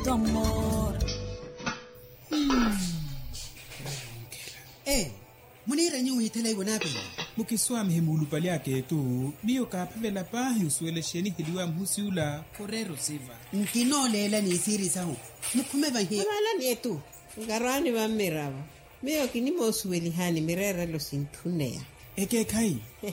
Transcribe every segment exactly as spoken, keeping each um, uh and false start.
Tomor. Eh, munira nyu hitele bonape. Mukiswa mhemulu pali yake tu, biyo kapavela pahi usuele sheni hiliwa mhusiula korero siva. Nkinolela ni siri sahu. Mukhume ba he. Abala ni etu. Ngarwani ba miraba. Biyo kinimo usueli hani mirera lo sintunea. Eke kai.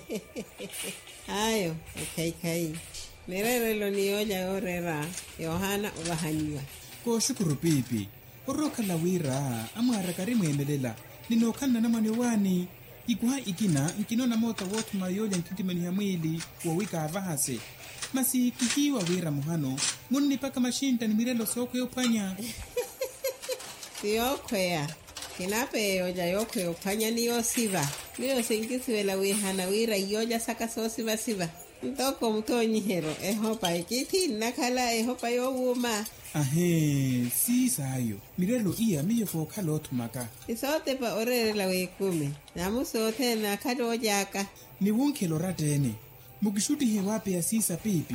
Ayo, okay kai. Mirera lo nioja orera. Yohana ubahaniwa. Ko shukuru pipi. Oroka la wira amara karimu emelela. Ninokana na mwane wani. Ikuha ikina nkinona mota wotu mayoja nkitimani ya mwili wawika avahase. Masi kihiwa wira muhano. Muni paka mashinta ni mirelo soko yopanya. Siyokwea. Kinape yoja yoko yopanya niyo siva. Niyo singisiwela wihana wira yoja saka so siva siva. Ntoko mtonyi hero. Ehopa ikiti nakala ehopa yo wuma. Ahe, si sayo. Mirelo iya miyo foka lotu maka. Isote pa orere la wekume. Namusote na kado jaka. Ni wunke loratene. Mugishuti hewape ya sisa pipi.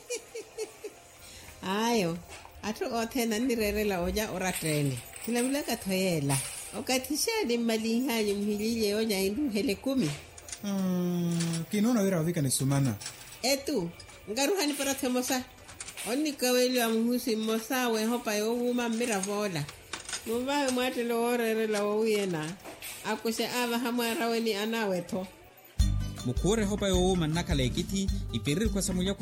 Ayo. Atu ote na nirere la oja oratene. Kila mula katoyela. Okatisha ni malihanyi mhilile oja indu hele kumi. Hmm, kinona wira wavika ni sumana. Etu. Ngaruhani para temosa. Oni kaweli wa mhusi mosa we hopa yo wuma mira vola. Mubahe mwate lo orere la wuyena. Akuse ava hamara weni anaweto. Mukure hopa yo wuma nakala ekiti ipiriri kwa samuya